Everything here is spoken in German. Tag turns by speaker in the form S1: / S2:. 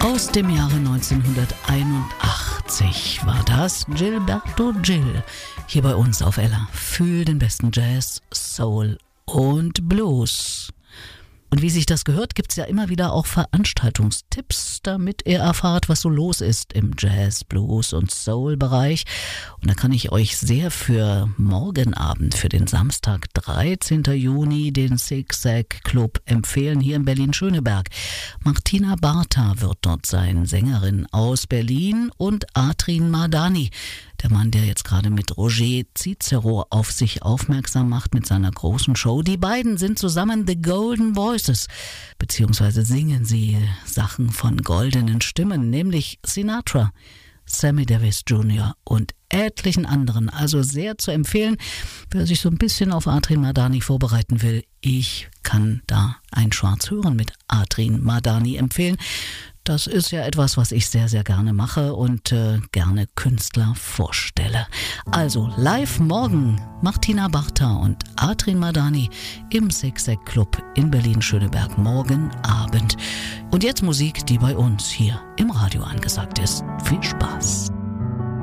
S1: Aus dem Jahre 1981 war das Gilberto Gil hier bei uns auf Ella. Fühl den besten Jazz, Soul und Blues. Und wie sich das gehört, gibt's ja immer wieder auch Veranstaltungstipps, damit ihr erfahrt, was so los ist im Jazz, Blues und Soul-Bereich. Und da kann ich euch sehr für morgen Abend, für den Samstag, 13. Juni, den Zigzag Club empfehlen, hier in Berlin-Schöneberg. Martina Barta wird dort sein, Sängerin aus Berlin, und Atrin Madani, der Mann, der jetzt gerade mit Roger Cicero auf sich aufmerksam macht mit seiner großen Show. Die beiden sind zusammen The Golden Voices, beziehungsweise singen sie Sachen von goldenen Stimmen, nämlich Sinatra, Sammy Davis Jr. und etlichen anderen. Also sehr zu empfehlen, wer sich so ein bisschen auf Atrin Madani vorbereiten will. Ich kann da ein Schwarz hören mit Atrin Madani empfehlen. Das ist ja etwas, was ich sehr, sehr gerne mache und gerne Künstler vorstelle. Also live morgen Martina Barta und Atrin Madani im Zigzag Club in Berlin-Schöneberg morgen Abend. Und jetzt Musik, die bei uns hier im Radio angesagt ist. Viel Spaß!